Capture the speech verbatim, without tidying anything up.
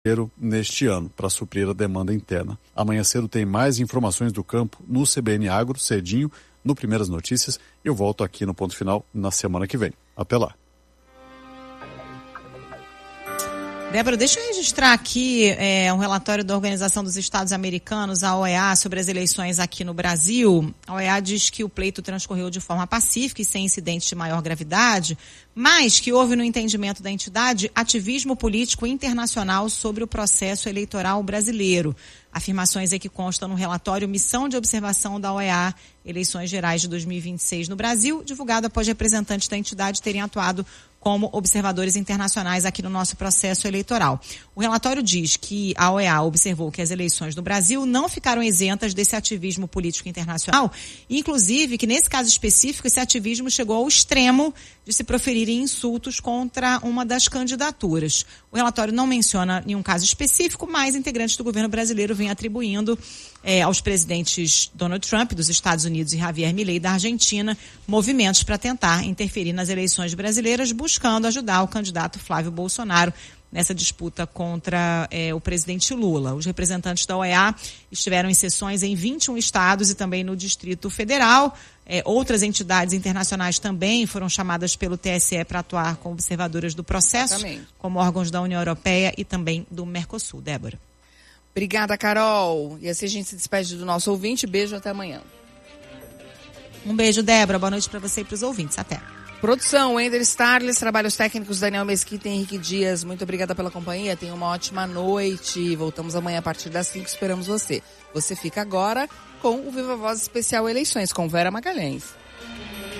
neste ano, para suprir a demanda interna. Amanhã cedo tem mais informações do campo no C B N Agro, cedinho, no Primeiras Notícias. Eu volto aqui no Ponto Final na semana que vem. Até lá. Débora, deixa eu registrar aqui é, um relatório da Organização dos Estados Americanos, a O E A, sobre as eleições aqui no Brasil. A O E A diz que o pleito transcorreu de forma pacífica e sem incidentes de maior gravidade, mas que houve no entendimento da entidade ativismo político internacional sobre o processo eleitoral brasileiro. Afirmações aí que constam no relatório Missão de Observação da O E A, Eleições Gerais de dois mil e vinte e seis no Brasil, divulgado após representantes da entidade terem atuado como observadores internacionais aqui no nosso processo eleitoral. O relatório diz que a O E A observou que as eleições do Brasil não ficaram isentas desse ativismo político internacional, inclusive que nesse caso específico esse ativismo chegou ao extremo de se proferirem insultos contra uma das candidaturas. O relatório não menciona nenhum caso específico, mas integrantes do governo brasileiro vêm atribuindo eh, aos presidentes Donald Trump dos Estados Unidos e Javier Milei da Argentina movimentos para tentar interferir nas eleições brasileiras, buscando ajudar o candidato Flávio Bolsonaro nessa disputa contra eh, o presidente Lula. Os representantes da O E A estiveram em sessões em vinte e um estados e também no Distrito Federal. Eh, outras entidades internacionais também foram chamadas pelo T S E para atuar como observadoras do processo, Exatamente. Como órgãos da União Europeia e também do Mercosul. Débora. Obrigada, Carol. E assim a gente se despede do nosso ouvinte. Beijo, até amanhã. Um beijo, Débora. Boa noite para você e para os ouvintes. Até. Produção, Ender Starles, trabalhos técnicos, Daniel Mesquita e Henrique Dias. Muito obrigada pela companhia, tenha uma ótima noite. Voltamos amanhã a partir das cinco, esperamos você. Você fica agora com o Viva Voz Especial Eleições, com Vera Magalhães.